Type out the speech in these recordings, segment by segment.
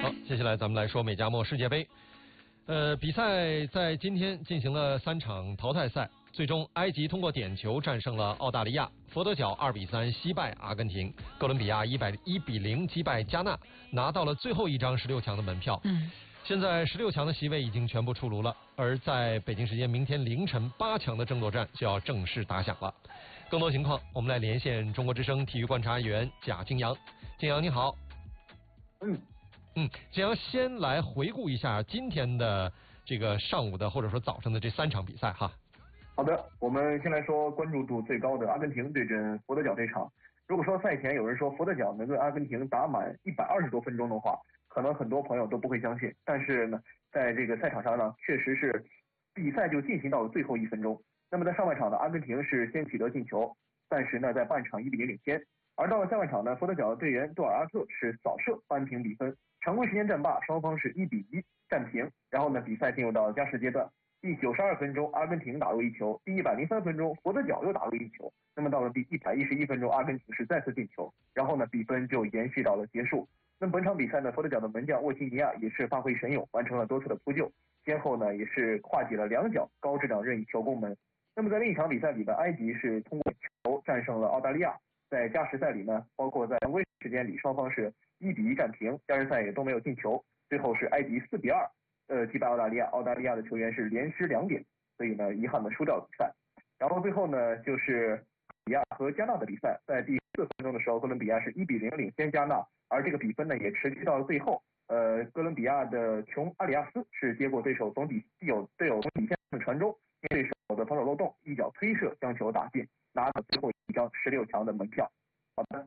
好，接下来咱们来说美加墨世界杯。比赛在今天进行了3场淘汰赛，最终埃及通过点球战胜了澳大利亚，佛得角2-3惜败阿根廷，哥伦比亚1-0击败加纳，拿到了最后一张16强的门票。现在16强的席位已经全部出炉了，而在北京时间明天凌晨8强的争夺战就要正式打响了。更多情况，我们来连线中国之声体育观察员贾金阳。金阳你好。金阳先来回顾一下今天的这个上午的或者说早上的这3场比赛哈。 好的，我们先来说关注度最高的阿根廷对阵佛得角这场。如果说赛前有人说佛得角能跟阿根廷打满120多分钟的话，可能很多朋友都不会相信。但是呢，在这个赛场上呢，确实是比赛就进行到了最后1分钟。那么在上半场呢，阿根廷是先取得进球，暂时呢在半场1-0领先。而到了下半场呢，佛得角的队员杜尔阿特是扫射扳平比分。常规时间战罢，双方是1-1战平。然后呢，比赛进入到加时阶段。第92分钟，阿根廷打入1球；第103分钟，佛得角又打入1球。那么到了第111分钟，阿根廷是再次进球，然后呢，比分就延续到了结束。那么本场比赛呢，佛得角的门将沃西尼亚也是发挥神勇，完成了多次的扑救，先后呢也是跨解了2脚高质量任意球攻门。那么在另一场比赛里的埃及是通过球战胜了澳大利亚。在加时赛里呢，包括在常规时间里，双方是1-1战平，加时赛也都没有进球。最后是埃及4-2击败澳大利亚，澳大利亚的球员是连失2点，所以呢遗憾的输掉了比赛。然后最后呢就是哥伦比亚和加纳的比赛，在第4分钟的时候，哥伦比亚是1-0领先加纳，而这个比分呢也持续到了最后。哥伦比亚的琼阿里亚斯是接过对手从底线的传中，对手的防守漏洞，一脚推射将球打进，拿到最后一张16强的门票。好的。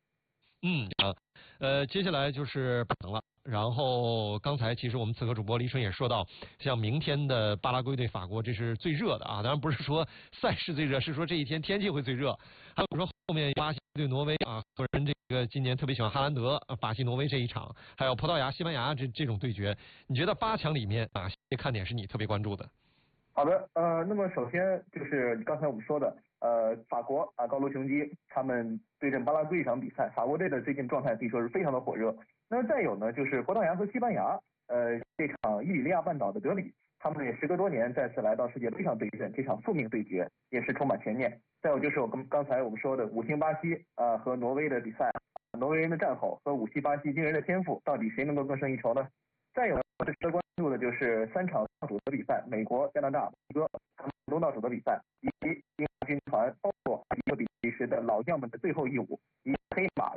接下来就是不能了。然后刚才其实我们刺客主播李纯也说到，像明天的巴拉圭对法国，这是最热的啊。当然不是说赛事最热，是说这一天天气会最热。还有说后面巴西对挪威啊，个人这个今年特别喜欢哈兰德，巴西挪威这一场，还有葡萄牙西班牙这种对决，你觉得8强里面哪些看点是你特别关注的？ 好的，那么首先就是刚才我们说的，法国高卢雄鸡他们对阵巴拉圭一场比赛，法国队的最近状态可以说是非常的火热。那么再有呢，就是葡萄牙和西班牙，这场伊比利亚半岛的德比，他们也时隔多年再次来到世界杯上对阵，这场宿命对决也是充满悬念。再有就是刚才我们说的5星巴西和挪威的比赛，挪威人的战吼和5星巴西惊人的天赋，到底谁能够更胜一筹呢？再有值得关注的就是3场倒数的比赛，美国、加拿大、墨西哥他们东道主的比赛，以及英格兰军团包括比利时的老将们的最后一舞，以黑马